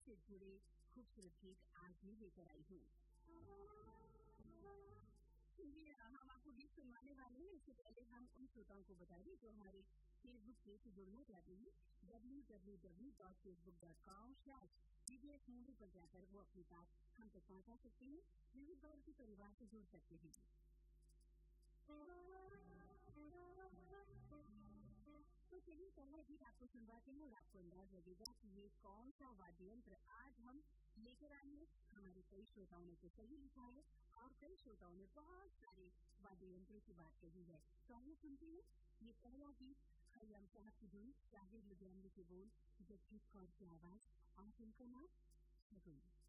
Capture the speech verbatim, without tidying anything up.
से जुड़े खूबसूरत गीत आज मैं लेकर आई हूँ। जी हाँ, हम आपको गीत सुनवाने वाले हैं। इससे पहले हम उन श्रोताओं को बता दें जो हमारे फेसबुक पेज से जुड़ना चाहते हैं। W W W dot Facebook dot com slash TVS movie पर जाकर वो अपनी बात हम तक पहुँचा सकते हैं। विविध भारती परिवार से जुड़ सकते हैं। तो चलिए पहला गीत आपको सुनवाते हैं और आपको अंदाज लगेगा कि ये कौन सा वाद्य यंत्र आज हम लेकर आए हैं। हमारे कई श्रोताओं ने तो सही लिखा है और कई श्रोताओं ने बहुत सारे वाद्य यंत्रों की बात कही है। तो आइए सुनते हैं ये पहला गीत खयाम साहब की धुन, जाहिर लुधियानवी के बोल, जगजीत कौर की आवाज और उनका नाम शगुन।